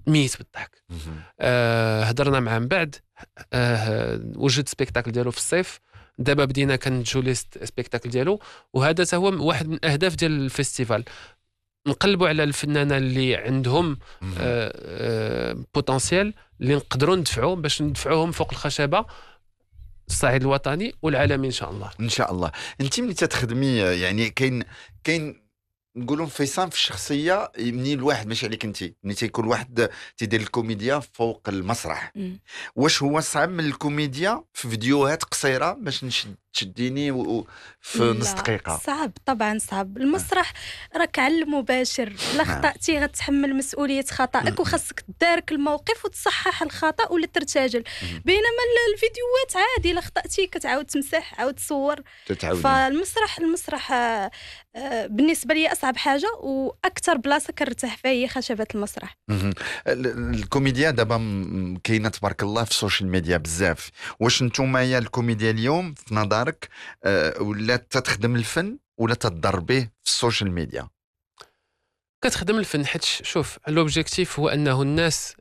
ميت بالضحك. هضرنا معاه من بعد، وجد سبيكتاكل ديالو في الصيف، دابا بدينا كنجو لي سبيكتاكل ديالو، وهذا هو واحد من الاهداف ديال الفيستيفال، نقلبوا على الفنانه اللي عندهم بوتنسيال اللي نقدروا ندفعوا باش ندفعوهم فوق الخشبه الصعيد الوطني والعالمي ان شاء الله. ان شاء الله. انت ملي تخدمي يعني كاين نقولوا انفصام في الشخصيه منين الواحد ماشي عليك انت، ملي تيكون واحد تيدير الكوميديا فوق المسرح، واش هو صعب من الكوميديا في فيديوهات قصيره باش تشديني في نص دقيقه؟ صعب طبعا، صعب. المسرح راك على المباشر، لا خطأتي غتحمل مسؤوليه خطأك، وخاصك تدارك الموقف وتصحح الخطأ ولا ترتجل. بينما الفيديوهات عادي، لا خطأتي كتعاود تمسح، عاود تصور. فالمسرح بالنسبه لي اصعب حاجه، واكثر بلاصه كنرتاح فيها هي خشبه المسرح. الكوميديا دابا كاينه تبارك الله في السوشيال ميديا بزاف. واش نتوما يا الكوميديا اليوم في نظرك ولا تخدم الفن ولا تضربيه في السوشيال ميديا؟ كتخدم الفن، حيت شوف لوبجيكتيف هو انه الناس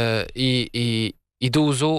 يدوزوا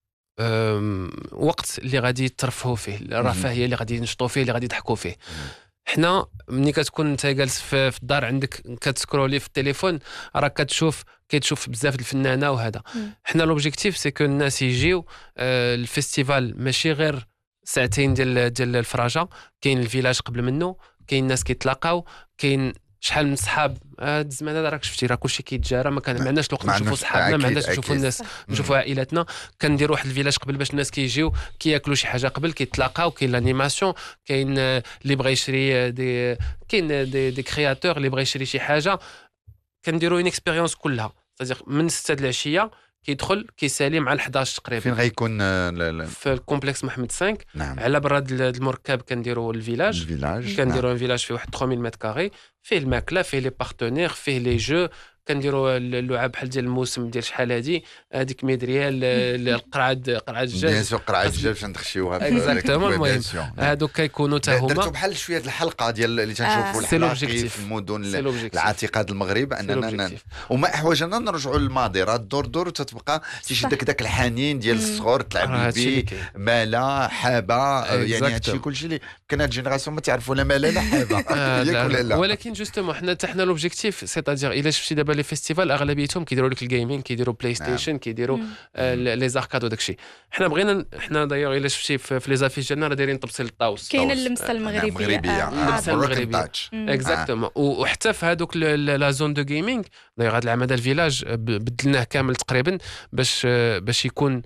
وقت اللي غادي يترفهوا فيه، الرفاهيه اللي غادي ينشطوا فيه، اللي غادي يضحكوا فيه. حنا ملي كتكون انت جالس في الدار عندك كتسكرولي في التليفون، راك كتشوف بزاف الفنانه وهذا. حنا لوبجيكتيف سي كو الناس يجيو الفيستيفال ماشي غير ساعتين ديال الفراجه، كاين الفيلاج قبل منه، كاين الناس كيتلاقاو، كاين شحال من صحاب هاد الزمان هذا راك شفتي راه كلشي كيتجارى، ما عندناش الوقت نشوفوا صحابنا، ما عندناش نشوفوا الناس، نشوفوا عائلاتنا. كنديروا واحد الفيلاج قبل باش الناس كيجيو كياكلوا شي حاجه قبل، كيتلاقاو، كاين لانيماسيون، كاين اللي بغى يشري كاين دي كرياتور اللي بغى يشري شي حاجه. كنديروا اون اكسبيريونس كلها، من 6 د العشيه كيدخل كيسالي مع 11 تقريبا. فين غيكون؟ في الكومبلكس محمد 5. نعم. على برا المركب كنديروا الفيلاج. كنديروا ان فيلاج فيه واحد 3000 متر كاري، فيه الماكله، فيه لي بارتنير، فيه لي جو. كنديروا اللعاب بحال ديال الموسم ديال شحال هذيك ميدريال، قرعه الدجاج. بيان سور قرعه الدجاج باش ندخشيوها. اكزاكتومون. المهم هادوك كيكونوا حتى هما درتو بحال شويه الحلقه ديال اللي تنشوفوا الحلقه في المدن العتيقه د المغرب، اننا وما احوجنا نرجعوا للماضي. راه الدور وتتبقى تيشدك داك الحنين ديال الصغور، تلعب بيه مالا حابه، يعني هادشي كلشي اللي كان هاد الجينيراسيون ما تعرفوا لا مالا لا حابه. ياك ولا لا؟ ولكن جوستومون حنا لوبجيكتيف سيتادير الا شفتي دابا لي فيستيفال اغلبيتهم كيديروا لك الجيمين، كيديروا بلاي ستيشن، كيديروا لي زاركاد وداكشي. حنا بغينا دايوغ الا شفتي في لي زافيش ديالنا راه دايرين طبسيل الطاوس، كاين اللمسه المغربيه. اللمسه المغربيه اكزاكتومون. وحتى في هذوك لا زون دو جيمنج دايوغ هذا العام هذا الفيلاج بدلناه كامل تقريبا باش يكون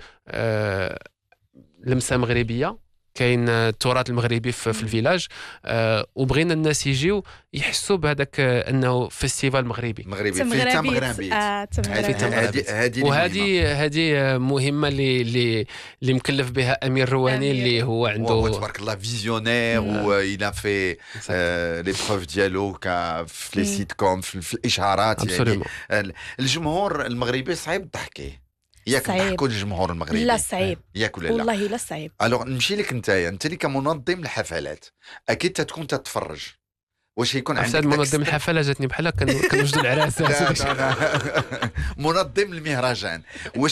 لمسه مغربيه، كاين التراث المغربي في الفيلاج. وبغينا الناس يجيو يحسوا بهذاك انه فيستيفال مغربي فيه مغربي. وهذه مهمه اللي مكلف بها امير رواني، اللي هو عنده تبارك الله فيزيونير، وإلا في لي بروف ديالو في لي سيت كوم في الاشهارات. يعني الجمهور المغربي صعيب تضحكيه، ياك تضحكوا الجمهور المغربي؟ لا صعيب، ياك ولا لا؟ والله لا صعيب. الوغ نمشي لك انت اللي كمنظم الحفلات، اكيد تكون تتفرج. واش يكون عندك منظم الحفله؟ جاتني بحال كنوجدوا العراسات. منظم المهرجان، واش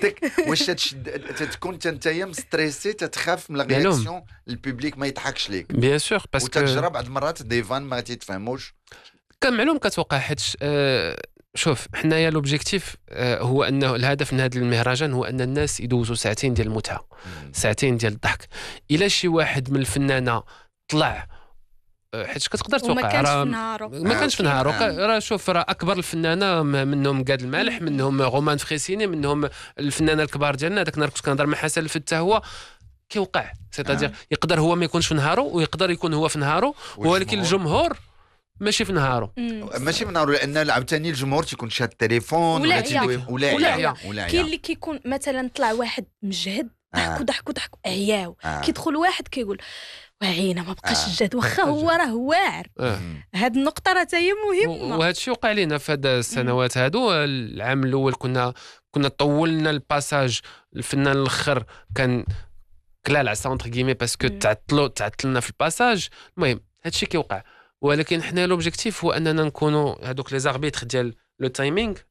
تكون انت مستريسي، تتخاف من الرياكسيون البوبليك ما يضحكش ليك؟ بيان سور، باسكو وتجرى بعض المرات دي فان ما تيتفهموش. كان معلوم كتوقع، حيت شوف حنايا لوبجيكتيف هو انه الهدف من هذا المهرجان هو ان الناس يدوزوا ساعتين ديال المتعه، ساعتين ديال الضحك. الا شي واحد من الفنانه طلع، حيت كتقدر توقع ما كانش في نهارو، راه شوف راه اكبر الفنانه منهم قاد المالح، منهم غومان فخيسيني، منهم الفنانه الكبار ديالنا. داك النهار كنت كنهضر مع حسن الفتاح، هو كيوقع سيتادير يقدر هو ما يكونش في نهارو، ويقدر يكون هو في نهارو، ولكن الجمهور ماشي في نهارو. ماشي في نهارو، لان عاوتاني الجمهور تيكون شاد التليفون ولا كاين اللي كيكون مثلا طلع واحد مجهد، ضحكوا عياو، كيدخل واحد كيقول وعينا ما بقاش الجهد، واخا هو راه واعر. هاد النقطه راه هي مهمه، وهذا الشيء وقع لينا في هاد السنوات هادو. العام الاول كنا طولنا الباساج، الفنان الاخر كان كلا العصا اونتر كيمي باسكو تعطلنا في الباساج. المهم هاد الشيء كيوقع، ولكن حنا لوبجيكتيف هو اننا نكونوا هذوك لي زاربيتر ديال لو تايمينغ،